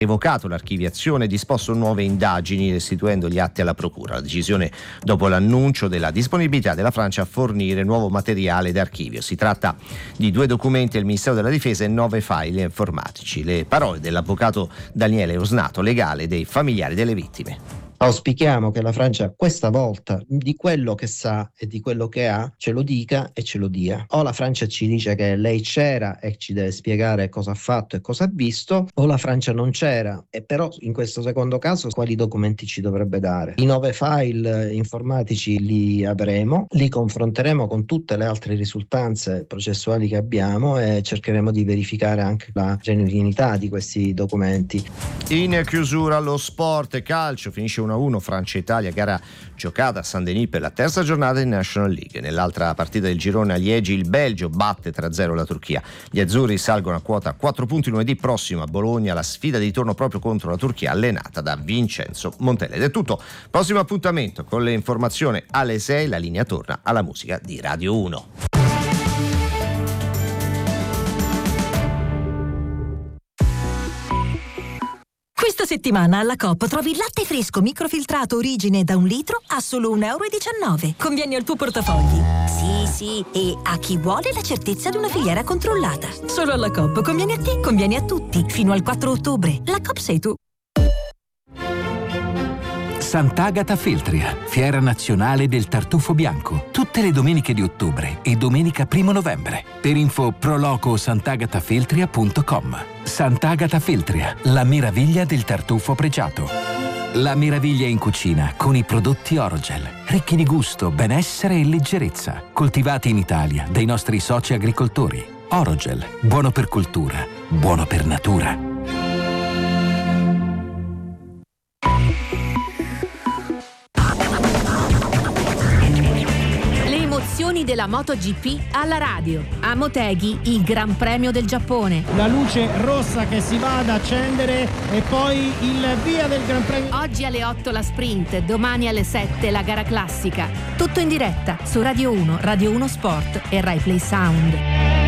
revocato l'archiviazione e disposto nuove indagini restituendo gli atti alla procura. La decisione dopo l'annuncio della disponibilità della Francia a fornire nuovo materiale d'archivio. Si tratta di 2 documenti del Ministero della Difesa e 9 file informatici. Le parole dell'avvocato Daniele Osnato, legale dei familiari delle vittime. Auspichiamo che la Francia questa volta di quello che sa e di quello che ha ce lo dica e ce lo dia. O la Francia ci dice che lei c'era e ci deve spiegare cosa ha fatto e cosa ha visto, o la Francia non c'era e però in questo secondo caso quali documenti ci dovrebbe dare. I 9 file informatici li avremo, li confronteremo con tutte le altre risultanze processuali che abbiamo e cercheremo di verificare anche la genuinità di questi documenti. In chiusura lo sport e calcio, finisce 1-1 Francia-Italia, gara giocata a Saint-Denis per la terza giornata in National League. Nell'altra partita del girone a Liegi il Belgio batte 3-0 la Turchia. Gli azzurri salgono a quota 4 punti lunedì prossimo a Bologna, la sfida di ritorno proprio contro la Turchia allenata da Vincenzo Montella. Ed è tutto, prossimo appuntamento con le informazioni alle 6, la linea torna alla musica di Radio 1. Questa settimana alla Coop trovi il latte fresco microfiltrato origine da 1 litro a solo €1,19. Conviene al tuo portafogli. Sì, e a chi vuole la certezza di una filiera controllata. Solo alla Coop conviene a te, conviene a tutti. Fino al 4 ottobre. La Coop sei tu. Sant'Agata Feltria, fiera nazionale del tartufo bianco, tutte le domeniche di ottobre e domenica 1 novembre. Per info prolocosant'agatafeltria.com. Sant'Agata Feltria, la meraviglia del tartufo pregiato. La meraviglia in cucina con i prodotti Orogel, ricchi di gusto, benessere e leggerezza, coltivati in Italia dai nostri soci agricoltori. Orogel, buono per cultura, buono per natura. Della MotoGP alla radio. A Motegi il Gran Premio del Giappone. La luce rossa che si va ad accendere e poi il via del Gran Premio. Oggi alle 8 la sprint, domani alle 7 la gara classica. Tutto in diretta su Radio 1, Radio 1 Sport e Rai Play Sound.